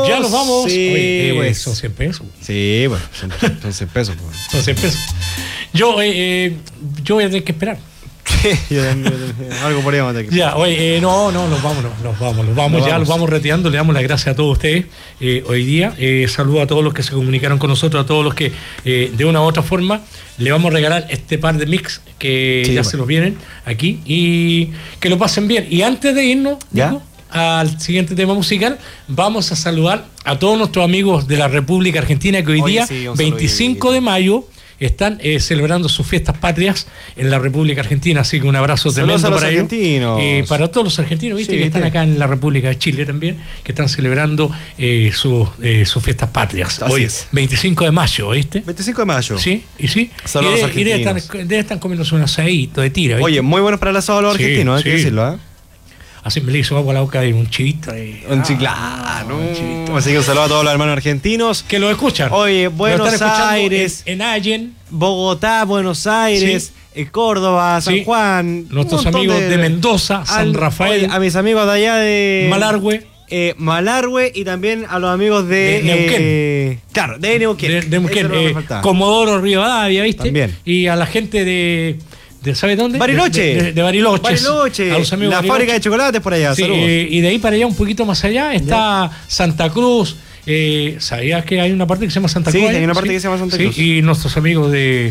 Ya nos vamos. Sí, Oye, pues. son 100 pesos. Sí, bueno, son 100 pesos. Pues. Son 100 pesos. Yo voy a tener que esperar. Algo por ahí vamos a tener que... Ya, oye, nos vamos retirando, le damos las gracias a todos ustedes hoy día. Saludo a todos los que se comunicaron con nosotros, a todos los que de una u otra forma le vamos a regalar este par de mix que ya se los vienen aquí y que lo pasen bien. Y antes de irnos, Nico, al siguiente tema musical, vamos a saludar a todos nuestros amigos de la República Argentina que hoy día, 25 de mayo, están celebrando sus fiestas patrias en la República Argentina, así que un abrazo tremendo para ellos. Para todos los argentinos, ¿viste? Que están acá en la República de Chile también, que están celebrando sus fiestas patrias. Así Hoy, es. 25 de mayo, ¿viste? 25 de mayo. Sí, y sí. Saludos a los argentinos. Debe estar comiéndose un asadito de tira, ¿viste? Oye, muy buenos para el asado los argentinos, hay que decirlo, ¿eh? Así me le hizo agua a la boca de un chivito. Un chivito. Así que un saludo a todos los hermanos argentinos que lo escuchan. Oye, Buenos Aires, en Allen, Bogotá, Buenos Aires, Córdoba, San Juan. Nuestros amigos de Mendoza, San Rafael. Oye, a mis amigos de allá de Malargüe. Y también a los amigos de Neuquén. Claro, de Neuquén. De Neuquén. Comodoro Rivadavia, ¿viste? También. Y a la gente de ¿sabe dónde? Bariloche. De Bariloche. Bariloche. A los amigos la fábrica de chocolates por allá. Sí, saludos. Y de ahí para allá, un poquito más allá, está Santa Cruz. ¿Sabías que hay una parte que se llama Santa Cruz? Sí, hay una parte que se llama Santa Cruz. Y nuestros amigos de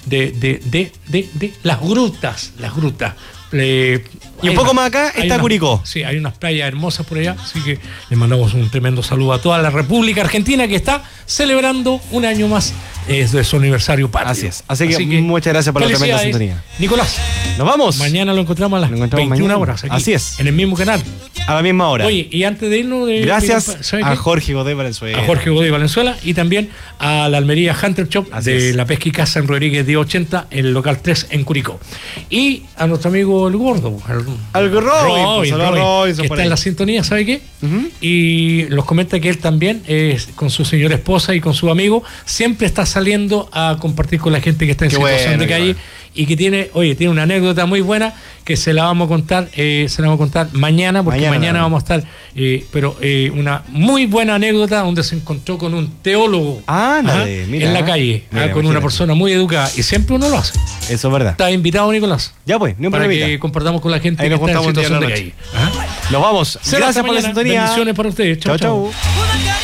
las grutas. Y un poco más acá está Curicó. Sí, hay unas playas hermosas por allá, así que les mandamos un tremendo saludo a toda la República Argentina que está celebrando un año más de su aniversario patrio. Así es. Así que muchas gracias por la tremenda sintonía. Nicolás, nos vamos. Mañana lo encontramos a las 21 horas. Aquí, así es. En el mismo canal. A la misma hora. Oye, y antes de irnos... gracias a Jorge Godoy Valenzuela. A Jorge Godoy Valenzuela y también a la Almería Hunter Shop de La Pesca y Casa en Rodríguez 1080, en el local 3 en Curicó. Y a nuestro amigo el Gordo. Al Roy, que está en la sintonía, ¿sabe qué? Y nos comenta que él también, con su señora esposa y con su amigo, siempre está saliendo a compartir con la gente que está en situación de calle y que tiene una anécdota muy buena que se la vamos a contar, mañana, porque mañana vamos a estar, una muy buena anécdota donde se encontró con un teólogo en la calle, con una persona muy educada, y siempre uno lo hace. Eso es verdad. Está invitado, Nicolás. Ya pues, ni un para problemita. Que compartamos con la gente ahí que nos está en juntamos situación de calle. Nos vamos. Gracias por la sintonía. Bendiciones para ustedes. Chau, chau.